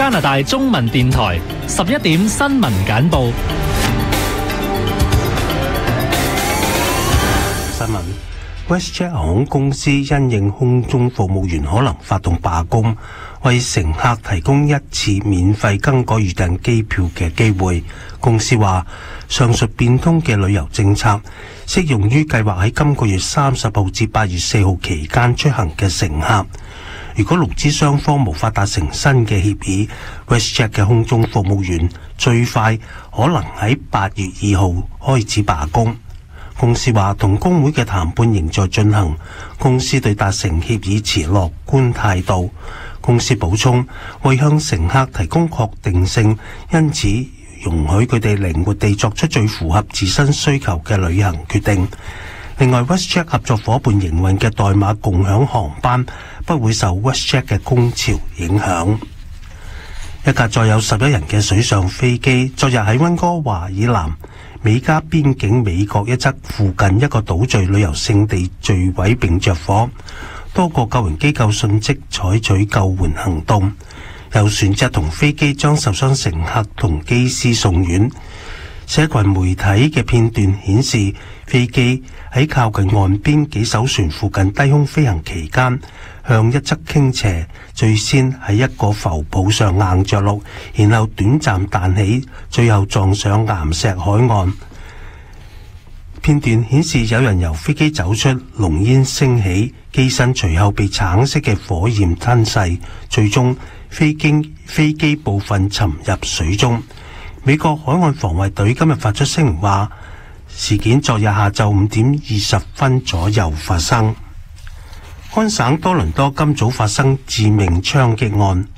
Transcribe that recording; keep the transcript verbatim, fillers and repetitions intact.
加拿大中文電台十一點新聞簡報。 新聞 WestJet 航空公司因應空中服務員可能發動罷工，為乘客提供一次免費更改預訂機票嘅機會。公司話，上述變通嘅旅遊政策適用於計劃喺今個月三十號至八月四號期間出行嘅乘客。如果勞資雙方無法達成新嘅協議， WestJet 嘅空中服務員最快可能喺八月二號開始罷工。公司話同工會嘅談判仍在進行，公司對達成協議持樂觀態度。公司補充，為向乘客提供確定性，因此容許佢哋靈活地作出最符合自身需求嘅旅行決定。另外 WestJet 合作夥伴營運嘅代碼共享航班不會受 WestJet 嘅工潮影響。一架載有十一人嘅水上飛機昨日喺溫哥華以南美加邊境美國一側附近一個島嶼旅遊勝地墜毀並着火，多個救援機構迅即採取救援行動，由船隻同飛機將受傷乘客同機師送院。社群媒體嘅片段顯示，飛機喺靠近岸邊幾艘船附近低空飛行期間，向一側傾斜，最先喺一個浮泡上硬着陸，然後短暫彈起，最後撞上岩石海岸。片段顯示有人由飛機走出，濃煙升起，機身隨後被橙色嘅火焰吞噬，最終飛機飛機部分沉入水中。美國海岸防衛隊今日發出聲明話，事件昨日下晝五點二十分左右發生。安省多倫多今早發生致命槍擊案，